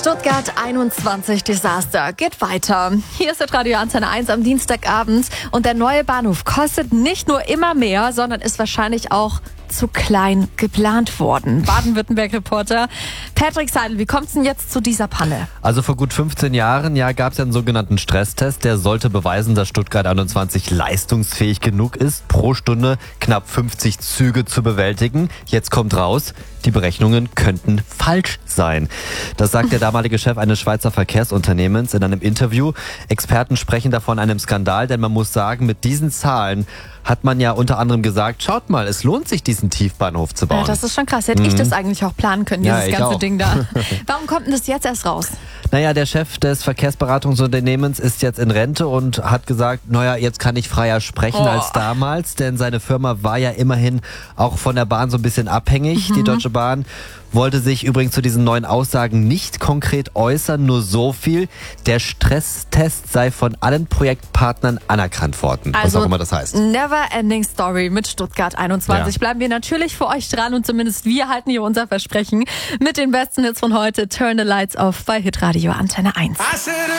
Stuttgart 21 Desaster geht weiter. Hier ist Radio Antenne 1 am Dienstagabend und der neue Bahnhof kostet nicht nur immer mehr, sondern ist wahrscheinlich auch zu klein geplant worden. Baden-Württemberg-Reporter Patrick Seidel, wie kommt es denn jetzt zu dieser Panne? Also vor gut 15 Jahren gab es einen sogenannten Stresstest, der sollte beweisen, dass Stuttgart 21 leistungsfähig genug ist, pro Stunde knapp 50 Züge zu bewältigen. Jetzt kommt raus, die Berechnungen könnten falsch sein. Das sagt der damalige Chef eines Schweizer Verkehrsunternehmens in einem Interview. Experten sprechen davon einem Skandal, denn man muss sagen, mit diesen Zahlen hat man ja unter anderem gesagt, schaut mal, es lohnt sich, diesen Tiefbahnhof zu bauen. Ja, das ist schon krass. Hätte ich das eigentlich auch planen können, dieses ganze auch. Ding da. Warum kommt denn das jetzt erst raus? Naja, der Chef des Verkehrsberatungsunternehmens ist jetzt in Rente und hat gesagt, jetzt kann ich freier sprechen als damals, denn seine Firma war ja immerhin auch von der Bahn so ein bisschen abhängig. Die Deutsche Bahn wollte sich übrigens zu diesen neuen Aussagen nicht konkret äußern, nur so viel. Der Stresstest sei von allen Projektpartnern anerkannt worden, was auch immer das heißt. Never ending story mit Stuttgart 21. Ja. Bleiben wir natürlich für euch dran und zumindest wir halten hier unser Versprechen mit den besten Hits von heute. Turn the Lights Off bei Hitradio Antenne 1.